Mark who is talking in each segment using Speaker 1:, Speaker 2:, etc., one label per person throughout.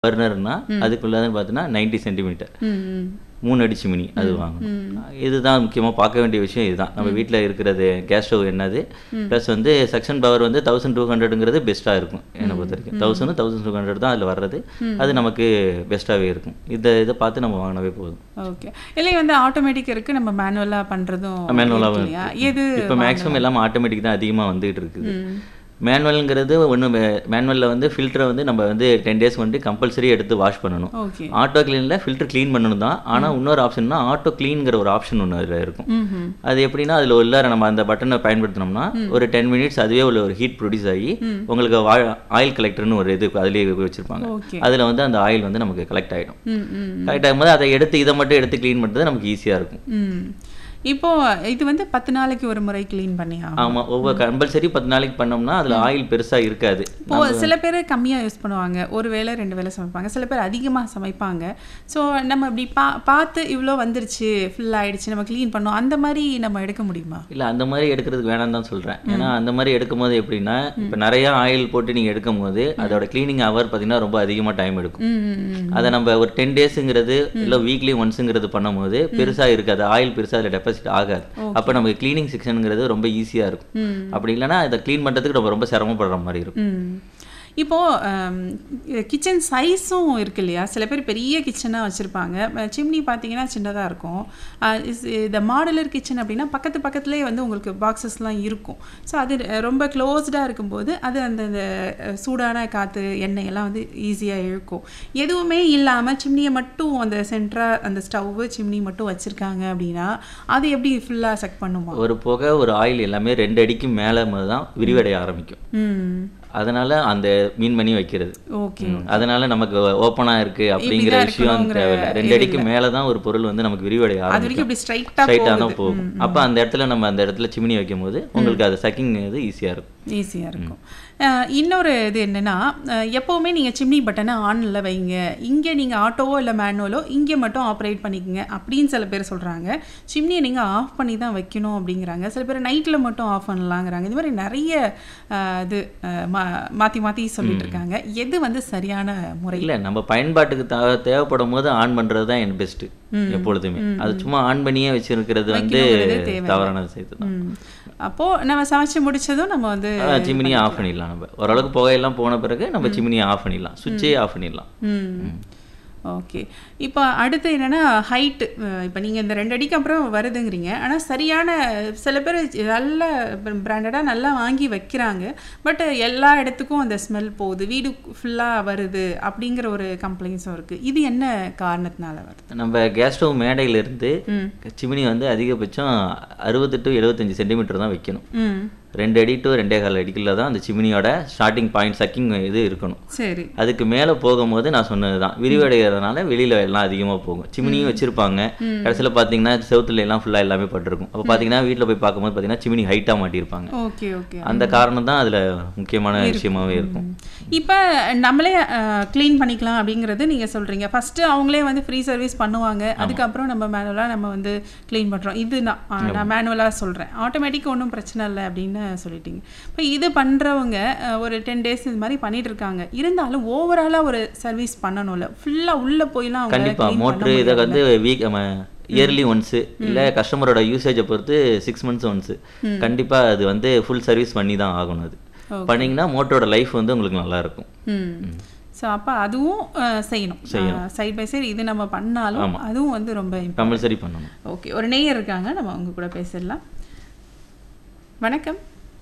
Speaker 1: பர்னர்னா
Speaker 2: ம்.
Speaker 1: அதுக்குள்ளதான் பார்த்தீங்கன்னா 90 சென்டிமீட்டர்
Speaker 2: ம், ம்.
Speaker 1: 3 அடி சிமினி அது
Speaker 2: ம்,
Speaker 1: வாங்கணும்.
Speaker 2: ம்.
Speaker 1: இதுதான் முக்கியமாக பார்க்க வேண்டிய விஷயம் இதுதான். நம்ம
Speaker 2: ம்.
Speaker 1: வீட்டில் இருக்கிறது கேஸ் ஸ்டவ் என்னது
Speaker 2: ம்.
Speaker 1: ப்ளஸ் வந்து செக்ஷன் பவர் வந்து 1200ங்கிறது பெஸ்ட்டாக இருக்கும் என்னை
Speaker 2: ம்,
Speaker 1: பொறுத்த வரைக்கும்.
Speaker 2: ம்.
Speaker 1: 1000 1200 தான் அதில் வர்றது. அது
Speaker 2: ம்.
Speaker 1: நமக்கு பெஸ்ட்டாகவே இருக்கும். இதை பார்த்து நம்ம வாங்கினவே போதும்.
Speaker 2: ஓகே. இல்லை வந்து ஆட்டோமேட்டிக் இருக்கு, நம்ம மேனுவலா பண்றதும் இருக்கு
Speaker 1: மேனுவலாகவும்
Speaker 2: இல்லையா?
Speaker 1: இருக்குது.
Speaker 2: எது
Speaker 1: இப்போ மேக்ஸிமம்
Speaker 2: வாங்கலாம்?
Speaker 1: எல்லாமே ஆட்டோமேட்டிக் தான் அதிகமாக வந்துகிட்டு இருக்குது.
Speaker 2: ம்.
Speaker 1: மேனுவல்ங்கிறது ஒன்றும் மேனுவலில் வந்து ஃபில்டரை வந்து நம்ம வந்து 10 டேஸ் வந்து கம்பல்சரி எடுத்து வாஷ் பண்ணணும்.
Speaker 2: ஓகே.
Speaker 1: ஆட்டோ கிளீனில் ஃபில்டர் க்ளீன் பண்ணணும் தான். ஆனால்
Speaker 2: ம்.
Speaker 1: இன்னொரு ஆப்ஷன்னா ஆட்டோ க்ளீன்ங்கிற ஒரு ஆப்ஷன் ஒன்று அதில் இருக்கும்.
Speaker 2: ம்ஹும்.
Speaker 1: அது எப்படின்னா அதில் உள்ளார நம்ம அந்த பட்டனை பயன்படுத்தினோம்னா
Speaker 2: ம்.
Speaker 1: ஒரு 10 மினிட்ஸ் அதுவே உள்ள ஒரு ஹீட் ப்ரொடியூஸ் ஆகி
Speaker 2: ம்.
Speaker 1: உங்களுக்கு ஆயில் கலெக்டர்னு ஒரு இது அதிலே வச்சுருப்பாங்க.
Speaker 2: ஓகே.
Speaker 1: அதில் வந்து அந்த ஆயில் வந்து நமக்கு கலெக்ட் ஆகிடும்.
Speaker 2: ம், ம், ம்.
Speaker 1: கலெக்ட் ஆகும்போது அதை எடுத்து இதை மட்டும் எடுத்து க்ளீன் பண்ணுறது நமக்கு ஈஸியாக இருக்கும்.
Speaker 2: ம். இப்போ இது வந்து 10 நாளைக்கு ஒரு முறை க்ளீன் பண்ணி ஆகணும்.
Speaker 1: ஆமாம், ஒவ்வொரு கம்பல்சரி 10 நாளைக்கு பண்ணோம்னா அதில் ஆயில் பெருசாக இருக்காது.
Speaker 2: இப்போ சில பேர் கம்மியாக யூஸ் பண்ணுவாங்க, ஒரு வேளை 2 வேளை சமைப்பாங்க, சில பேர் அதிகமாக சமைப்பாங்க. ஸோ நம்ம இப்படி பார்த்து இவ்வளோ வந்துருச்சு, ஃபுல் ஆயிடுச்சு, நம்ம க்ளீன் பண்ணோம், அந்த மாதிரி நம்ம எடுக்க முடியுமா?
Speaker 1: இல்லை, அந்த மாதிரி எடுக்கிறதுக்கு வேணாம் தான் சொல்கிறேன். ஏன்னா அந்த மாதிரி எடுக்கும்போது எப்படின்னா இப்போ நிறையா ஆயில் போட்டு நீங்கள் எடுக்கும் போது அதோட க்ளீனிங் ஹவர் பார்த்தீங்கன்னா ரொம்ப அதிகமாக டைம் எடுக்கும்.
Speaker 2: ம், ம், ம்.
Speaker 1: அதை நம்ம ஒரு 10 டேஸுங்கிறது இல்லை வீக்லி ஒன்ஸுங்கிறது பண்ணும்போது பெருசாக இருக்காது, ஆயில் பெருசாக அதில் டெபாசிட் ஆகாது.
Speaker 2: ஓகே.
Speaker 1: அப்போ நமக்கு க்ளீனிங் செக்ஷனுங்கிறது ரொம்ப ஈஸியாக இருக்கும்.
Speaker 2: ம்.
Speaker 1: அப்படி இல்லைன்னா இதை க்ளீன் பண்ணுறதுக்கு நம்ம ரொம்ப சிரமப்படுற மாதிரி இருக்கும்.
Speaker 2: ம். இப்போ கிச்சன் சைஸும் இருக்கு இல்லையா? சில பேர் பெரிய கிச்சனாக வச்சுருப்பாங்க, சிம்னி பார்த்தீங்கன்னா சின்னதாக இருக்கும். இந்த மாடுலர் கிச்சன் அப்படின்னா பக்கத்துலேயே வந்து உங்களுக்கு பாக்ஸஸ்லாம் இருக்கும். ஸோ அது ரொம்ப க்ளோஸ்டாக இருக்கும்போது அது அந்த சூடான காற்று எண்ணெயெல்லாம் வந்து ஈஸியாக இழுக்கும். எதுவுமே இல்லாமல் சிம்னியை மட்டும் அந்த சென்டராக அந்த ஸ்டவ்வு சிம்னி மட்டும் வச்சுருக்காங்க அப்படின்னா அது எப்படி ஃபுல்லாக செக் பண்ணுமா?
Speaker 1: ஒரு புகை ஒரு ஆயில் எல்லாமே 2 அடிக்கு மேலே தான் விரிவடைய ஆரம்பிக்கும்.
Speaker 2: ம்.
Speaker 1: அதனால அந்த மீன் பண்ணி வைக்கிறது.
Speaker 2: ஓகே.
Speaker 1: அதனால நமக்கு ஓப்பனாக இருக்கு அப்படிங்கிற
Speaker 2: இப்படிதான்
Speaker 1: விஷயம்
Speaker 2: இருக்கணுங்கிற
Speaker 1: தேவையில்லை. 2
Speaker 2: இது
Speaker 1: அடிக்கு
Speaker 2: இல்லை.
Speaker 1: மேலே தான் ஒரு பொருள் வந்து நமக்கு விரிவடைய
Speaker 2: அது வரைக்கும்
Speaker 1: ஆரம்பிக்கும்.
Speaker 2: இப்படி ஸ்ட்ரைட்டாக
Speaker 1: ஸ்ட்ரைட்டாக தான்
Speaker 2: போகுது.
Speaker 1: போகும். அப்போ அந்த இடத்துல நம்ம அந்த இடத்துல சிமினி வைக்கும் போது உங்களுக்கு அது சக்கிங் இது ஈஸியாக இருக்கும்.
Speaker 2: ஈஸியாக இருக்கும். இன்னொரு இது என்னென்னா, எப்போவுமே நீங்கள் சிம்னி பட்டனை ஆனில் வைங்க, இங்கே நீங்கள் ஆட்டோவோ இல்லை மேனுவலோ இங்கே மட்டும் ஆப்ரேட் பண்ணிக்கோங்க அப்படின்னு சில பேர் சொல்கிறாங்க. சிம்னியை நீங்கள் ஆஃப் பண்ணி தான் வைக்கணும் அப்படிங்கிறாங்க. சில பேர் நைட்டில் மட்டும் ஆஃப் பண்ணலாங்கிறாங்க. இந்த மாதிரி நிறைய இது மாற்றி சொல்லிட்டு இருக்காங்க. எது வந்து சரியான முறை?
Speaker 1: இல்லை, நம்ம பயன்பாட்டுக்கு தேவைப்படும் போது ஆன் பண்ணுறது தான் என் பெஸ்ட்டு எப்பொழுதுமே. அது சும்மா ஆன் பண்ணியே வச்சிருக்கிறது வந்து தவறான செய்து தான்.
Speaker 2: அப்போது நம்ம சமைச்சு முடிச்சதும் நம்ம வந்து
Speaker 1: சிமினியை ஆஃப் பண்ணிடலாம். நம்ம ஓரளவுக்கு புகையெல்லாம் போன பிறகு நம்ம சிமினியை ஆஃப் பண்ணிடலாம், சுவிட்சே ஆஃப் பண்ணிடலாம்.
Speaker 2: ஓகே. இப்போ அடுத்து என்னென்னா ஹைட்டு. இப்போ நீங்கள் இந்த 2 அடிக்கு அப்புறம் வருதுங்கிறீங்க, ஆனால் சரியான சில பேர் நல்ல பிராண்டடாக நல்லா வாங்கி வைக்கிறாங்க, பட் எல்லா இடத்துக்கும் அந்த ஸ்மெல் போகுது, வீடு ஃபுல்லாக வருது அப்படிங்கிற ஒரு கம்ப்ளைண்ட்ஸும் இருக்குது. இது என்ன காரணத்தினால வருது?
Speaker 1: நம்ம கேஸ் ஸ்டவ் மேடையிலிருந்து சிமினி வந்து அதிகபட்சம் 60 to 75 சென்டிமீட்டர் தான் வைக்கணும். 2 அடி to 2.25 அடிக்குள்ள தான் அந்த சிமினியோட ஸ்டார்டிங் பாயிண்ட் சக்கிங் இது இருக்கணும்.
Speaker 2: சரி.
Speaker 1: அதுக்கு மேலே போகும்போது நான் சொன்னது தான், விரிவடைகிறதுனால வெளியில் எல்லாம் அதிகமாக போகும். சிமினியும் வச்சுருப்பாங்க, கடைசியில் பார்த்தீங்கன்னா செவுத்துல எல்லாம் ஃபுல்லாக எல்லாமே பட்டிருக்கும். அப்போ பார்த்தீங்கன்னா வீட்டில் போய் பார்க்கும்போது பார்த்தீங்கன்னா சிமினி ஹைட்டாக மாட்டியிருப்பாங்க.
Speaker 2: Okay, okay.
Speaker 1: அந்த காரணம் தான் அதில் முக்கியமான விஷயமாகவே இருக்கும்.
Speaker 2: இப்போ நம்மளே க்ளீன் பண்ணிக்கலாம் அப்படிங்கிறது நீங்கள் சொல்கிறீங்க. ஃபஸ்ட்டு அவங்களே வந்து ஃப்ரீ சர்வீஸ் பண்ணுவாங்க, அதுக்கப்புறம் நம்ம மேனுவலாக நம்ம வந்து க்ளீன் பண்ணுறோம். இது நான் மேனுவலாக சொல்கிறேன். ஆட்டோமேட்டிக் ஒன்றும் பிரச்சனை இல்லை அப்படின்னு சொல்லிட்டீங்க. இப்போ இது பண்ணுறவங்க ஒரு 10 டேஸ் இது மாதிரி பண்ணிட்டு இருக்காங்க, இருந்தாலும் ஓவராலாக ஒரு சர்வீஸ் பண்ணணும்ல, ஃபுல்லாக உள்ளே போயெல்லாம்
Speaker 1: கண்டிப்பாக மோட்ரு இதை வந்து இயர்லி ஒன்ஸு இல்லை கஸ்டமரோட யூசேஜை பொறுத்து 6 months ஒன்ஸு கண்டிப்பாக அது வந்து ஃபுல் சர்வீஸ் பண்ணி தான் ஆகணும். அது பண்ணிங்கன்னா மோட்டரோட லைஃப் வந்து உங்களுக்கு நல்லாயிருக்கும்.
Speaker 2: ஸோ அப்போ அதுவும் செய்யணும் சைட் பை சைடு. இது நம்ம பண்ணாலும் அதுவும் வந்து ரொம்ப
Speaker 1: கம்பல்சரி பண்ணணும். ஓகே,
Speaker 2: ஒரு நேயர் இருக்காங்க, நம்ம அவங்க கூட பேசிடலாம். வணக்கம்.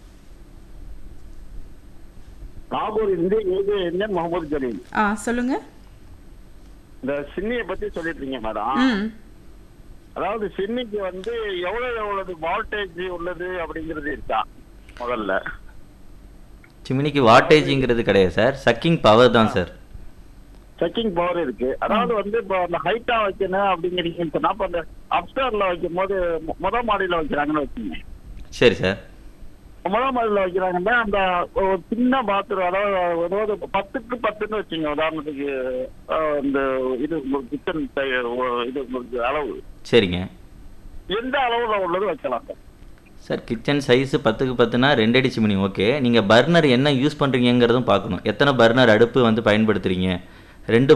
Speaker 3: முகமது ஜலீல்.
Speaker 2: சொல்லுங்க.
Speaker 3: இந்த சின்னியை பத்தி சொல்லிட்டு இருக்கீங்க மேடம். அதாவது சின்னிக்கு வந்து எவ்வளவு வால்டேஜ் உள்ளது அப்படிங்கிறது இருக்கா? முதல்ல
Speaker 1: சிமினிக்கு வாட்டேஜ்ங்கிறது கிடையாது சார், சக்கிங் பவர் தான் சார்.
Speaker 3: சக்கிங் பவர் இருக்கு. அதாவது வந்து இப்போ அந்த ஹைட்டா வைக்கணும் அப்படிங்கிறீங்கன்னு சொன்னா இப்போ அந்த அப்ஸ்டர்ல வைக்கும் போது மாடியில வைக்கிறாங்கன்னு வச்சுங்க.
Speaker 1: சரி சார்.
Speaker 3: மாடியில வைக்கிறாங்கன்னா அந்த ஒரு சின்ன பாத்ரூம், அதாவது 10க்கு 10ன்னு வச்சுங்க உதாரணத்துக்கு. இந்த இது கிச்சன் இது உங்களுக்கு அளவு
Speaker 1: சரிங்க,
Speaker 3: எந்த அளவுல உள்ளது வைக்கலாம் சார்?
Speaker 1: சார் கிச்சன் சைஸு 10க்கு 10னா 2 அடி சிமினி ஓகே. நீங்கள் பர்னர் என்ன யூஸ் பண்ணுறீங்கிறதும் பார்க்கணும். எத்தனை பர்னர் அடுப்பு வந்து பயன்படுத்துகிறீங்க, 2